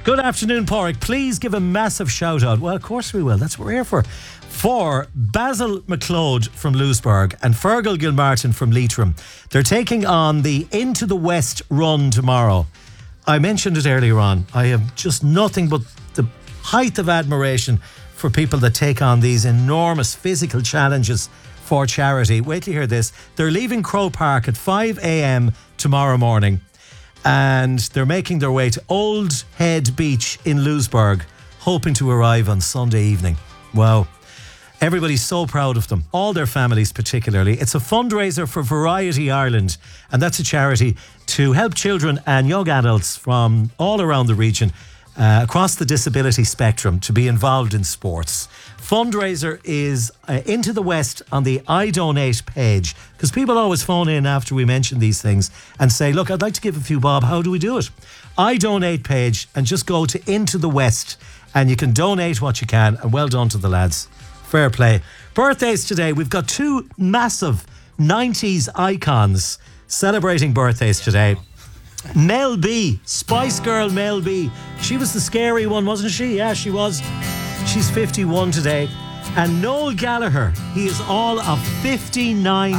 Good afternoon, Porrick. Please give a massive shout out. Well, of course we will. That's what we're here for. For Basil McLeod from Lewisburg and Fergal Gilmartin from Leitrim. They're taking on the Into the West run tomorrow. I mentioned it earlier on. I have just nothing but the height of admiration for people that take on these enormous physical challenges for charity. Wait till you hear this. They're leaving Crow Park at 5 a.m. tomorrow morning, and they're making their way to Old Head Beach in Lewisburg, hoping to arrive on Sunday evening. Wow. Everybody's so proud of them, all their families particularly. It's a fundraiser for Variety Ireland, and that's a charity to help children and young adults from all around the region across the disability spectrum to be involved in sports. Fundraiser is Into the West on the I Donate page, because people always phone in after we mention these things and say, look, I'd like to give a few bob. How do we do it? I Donate page, and just go to Into the West and you can donate what you can, and well done to the lads. Fair play. Birthdays today. We've got two massive 90s icons celebrating birthdays today. Mel B, Spice Girl Mel B. She was the scary one, wasn't she? Yeah, she was. She's 51 today. And Noel Gallagher, he is all of 59